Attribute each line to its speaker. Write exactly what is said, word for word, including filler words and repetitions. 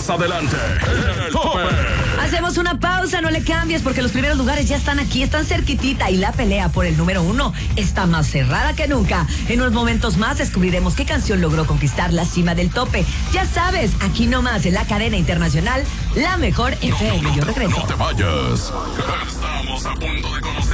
Speaker 1: Más adelante, en el tope.
Speaker 2: Hacemos una pausa, no le cambies porque los primeros lugares ya están aquí, están cerquitita y la pelea por el número uno está más cerrada que nunca. En unos momentos más descubriremos qué canción logró conquistar la cima del tope. Ya sabes, aquí nomás en la cadena internacional, la mejor F M. Yo regreso.
Speaker 1: No te vayas. Estamos a punto de conocer